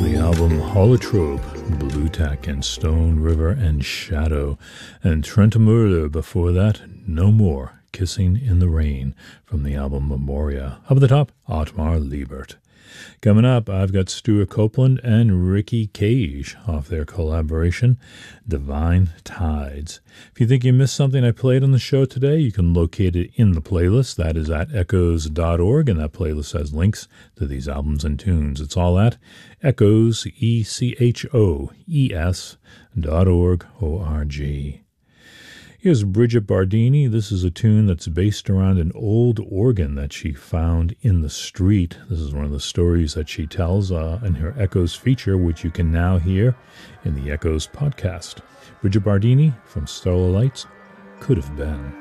the album Holotrope, Blue Tack and Stone River and Shadow, and Trentemurder before that, No More, Kissing in the Rain, from the album Memoria. Up at the top, Otmar Liebert. Coming up, I've got Stuart Copeland and Ricky Cage off their collaboration, Divine Tides. If you think you missed something I played on the show today, you can locate it in the playlist. That is at echoes.org, and that playlist has links to these albums and tunes. It's all at echoes, ECHOES.org, O-R-G. Here's Bridget Bardini. This is a tune that's based around an old organ that she found in the street. This is one of the stories that she tells in her Echoes feature, which you can now hear in the Echoes podcast. Bridget Bardini from Starlight Lights, Could Have Been.